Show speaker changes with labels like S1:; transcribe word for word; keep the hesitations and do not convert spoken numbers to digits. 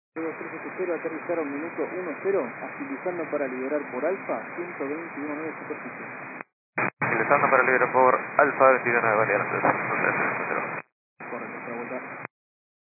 S1: dos tres siete cero, aterrizar a un minuto uno cero, agilizando para liberar por alfa, ciento veintiuno nueve superficie.
S2: Agilizando para liberar por alfa, veintiuno nueve, variante,
S1: Correcto, otra vuelta.